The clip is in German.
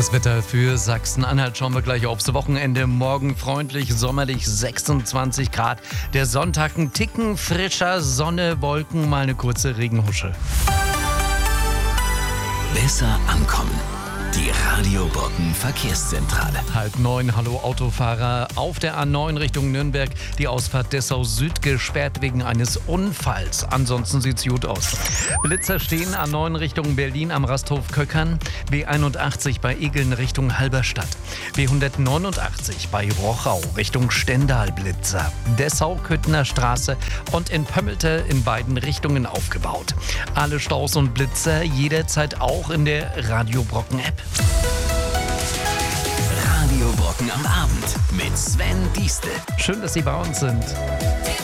Das Wetter für Sachsen-Anhalt schauen wir gleich aufs Wochenende. Morgen freundlich, sommerlich, 26 Grad. Der Sonntag ein Ticken frischer, Sonne, Wolken, mal eine kurze Regenhusche. Besser ankommen. Die Radio Brocken Verkehrszentrale. 8:30, hallo Autofahrer. Auf der A9 Richtung Nürnberg die Ausfahrt Dessau Süd gesperrt wegen eines Unfalls. Ansonsten sieht's gut aus. Blitzer stehen A9 Richtung Berlin am Rasthof Köckern. B81 bei Egeln Richtung Halberstadt. B189 bei Rochau Richtung Stendal Blitzer. Dessau-Köthener Straße und in Pömmelte in beiden Richtungen aufgebaut. Alle Staus und Blitzer jederzeit auch in der Radio Brocken App. Radio Brocken am Abend mit Sven Diestel. Schön, dass Sie bei uns sind.